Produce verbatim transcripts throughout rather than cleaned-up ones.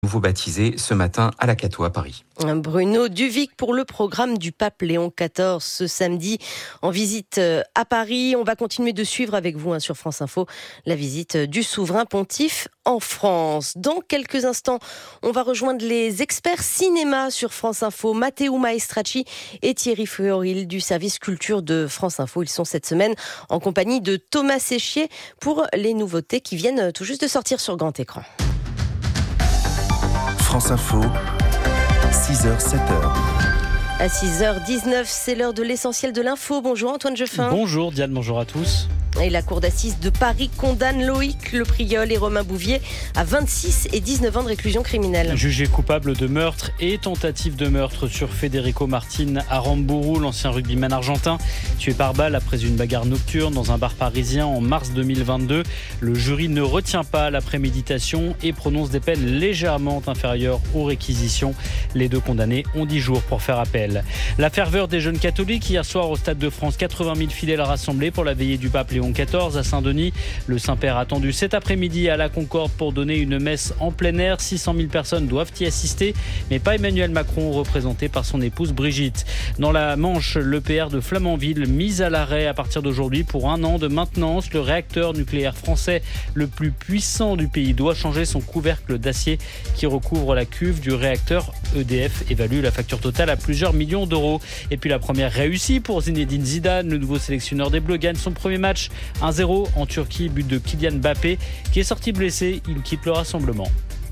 Nouveau baptisé ce matin à la Cato à Paris. Bruno Duvic pour le programme du pape Léon quatorze ce samedi en visite à Paris. On va continuer de suivre avec vous hein, sur France Info la visite du souverain pontife en France. Dans quelques instants, on va rejoindre les experts cinéma sur France Info, Matteo Maestracci et Thierry Fleuril du service culture de France Info. Ils sont cette semaine en compagnie de Thomas Séchier pour les nouveautés qui viennent tout juste de sortir sur grand écran. France Info, six heures sept heures. À six heures dix-neuf, c'est l'heure de l'essentiel de l'info. Bonjour Antoine Jeffin. Bonjour Diane, bonjour à tous. Et la cour d'assises de Paris condamne Loïc Le Priol et Romain Bouvier à vingt-six et dix-neuf ans de réclusion criminelle. Jugés coupables de meurtre et tentative de meurtre sur Federico Martin Aramburu, l'ancien rugbyman argentin, tué par balle après une bagarre nocturne dans un bar parisien en mars deux mille vingt-deux. Le jury ne retient pas la préméditation et prononce des peines légèrement inférieures aux réquisitions. Les deux condamnés ont dix jours pour faire appel. La ferveur des jeunes catholiques hier soir au Stade de France, quatre-vingt mille fidèles rassemblés pour la veillée du pape Léon quatorze à Saint-Denis. Le Saint-Père attendu cet après-midi à la Concorde pour donner une messe en plein air. six cent mille personnes doivent y assister, mais pas Emmanuel Macron, représenté par son épouse Brigitte. Dans la Manche, l'E P R de Flamanville, mis à l'arrêt à partir d'aujourd'hui pour un an de maintenance. Le réacteur nucléaire français le plus puissant du pays doit changer son couvercle d'acier qui recouvre la cuve du réacteur. E D F évalue la facture totale à plusieurs millions d'euros. Et puis la première réussie pour Zinedine Zidane, le nouveau sélectionneur des Bleus, gagne son premier match un zéro en Turquie, but de Kylian Mbappé qui est sorti blessé, il quitte le rassemblement.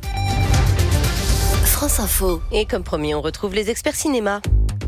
France Info. Et comme promis, on retrouve les experts cinéma.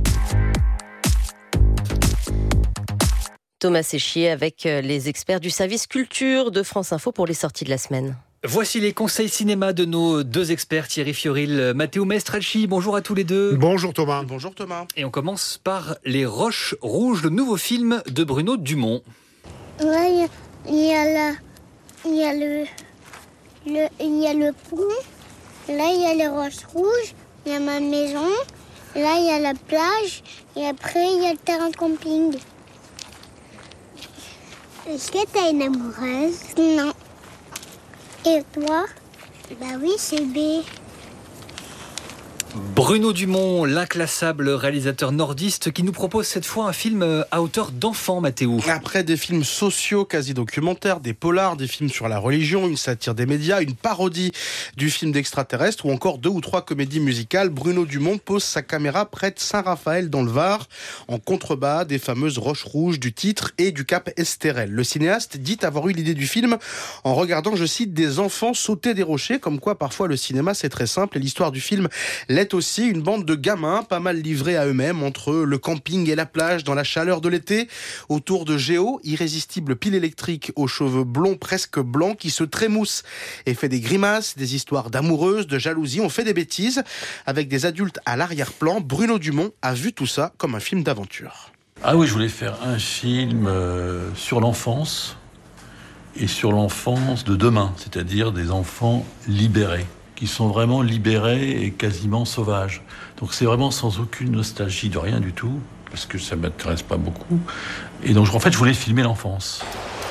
Thomas Séchier avec les experts du service culture de France Info pour les sorties de la semaine. Voici les conseils cinéma de nos deux experts, Thierry Fleuril, Matteo Maestracci. Bonjour à tous les deux. Bonjour Thomas. Bonjour Thomas. Et on commence par Les Roches Rouges, le nouveau film de Bruno Dumont. Là, il y a, la, il y a le, le, il y a le pont. Là, il y a les roches rouges. Il y a ma maison. Là, il y a la plage. Et après, il y a le terrain de camping. Est-ce que t'as une amoureuse? Non. Et toi? Bah oui, c'est B. Bruno Dumont, l'inclassable réalisateur nordiste, qui nous propose cette fois un film à hauteur d'enfant, Mathéo. Après des films sociaux, quasi-documentaires, des polars, des films sur la religion, une satire des médias, une parodie du film d'extraterrestre ou encore deux ou trois comédies musicales, Bruno Dumont pose sa caméra près de Saint-Raphaël dans le Var, en contrebas des fameuses roches rouges du titre et du cap Estérel. Le cinéaste dit avoir eu l'idée du film en regardant, je cite, des enfants sauter des rochers, comme quoi parfois le cinéma c'est très simple et l'histoire du film l'est aussi, une bande de gamins pas mal livrés à eux-mêmes entre le camping et la plage dans la chaleur de l'été, autour de Géo, irrésistible pile électrique aux cheveux blonds presque blancs qui se trémousse et fait des grimaces, des histoires d'amoureuses, de jalousie, on fait des bêtises avec des adultes à l'arrière-plan. Bruno Dumont a vu tout ça comme un film d'aventure. Ah oui, je voulais faire un film euh, sur l'enfance et sur l'enfance de demain, c'est-à-dire des enfants libérés, qui sont vraiment libérés et quasiment sauvages. Donc c'est vraiment sans aucune nostalgie de rien du tout, parce que ça ne m'intéresse pas beaucoup. Et donc en fait, je voulais filmer l'enfance.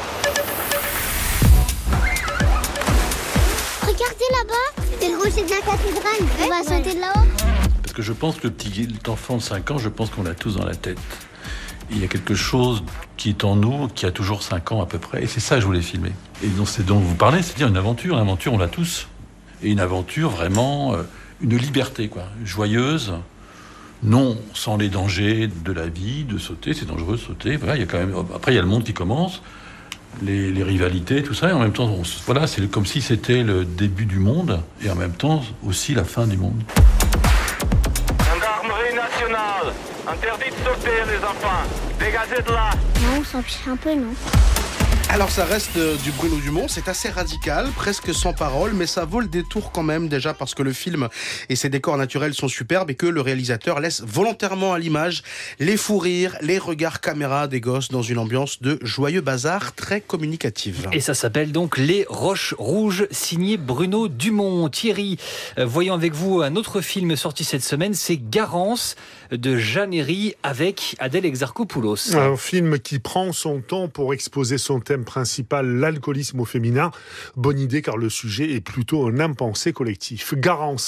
Regardez là-bas, c'est le rocher de la cathédrale. On va sauter de là-haut. Parce que je pense que le petit enfant de cinq ans, je pense qu'on l'a tous dans la tête. Il y a quelque chose qui est en nous, qui a toujours cinq ans à peu près, et c'est ça que je voulais filmer. Et donc c'est dont vous parlez, c'est-à-dire une aventure. Une aventure, on l'a tous. Et une aventure vraiment, euh, une liberté, quoi, joyeuse, non sans les dangers de la vie, de sauter, c'est dangereux de sauter. Voilà, il y a quand même, après, il y a le monde qui commence, les, les rivalités, tout ça, et en même temps, on, voilà, c'est comme si c'était le début du monde, et en même temps, aussi la fin du monde. Gendarmerie nationale, interdit de sauter, les enfants, dégagez de là. Non, on s'en fiche un peu, non? Alors ça reste euh, du Bruno Dumont, c'est assez radical, presque sans parole, mais ça vaut le détour quand même, déjà parce que le film et ses décors naturels sont superbes et que le réalisateur laisse volontairement à l'image les fous rires, les regards caméra des gosses dans une ambiance de joyeux bazar très communicative. Et ça s'appelle donc Les Roches Rouges, signé Bruno Dumont. Thierry, euh, voyons avec vous un autre film sorti cette semaine, c'est Garance de Jeanne Herry avec Adèle Exarchopoulos. Un film qui prend son temps pour exposer son thème thème principal, l'alcoolisme au féminin. Bonne idée car le sujet est plutôt un impensé collectif. Garance.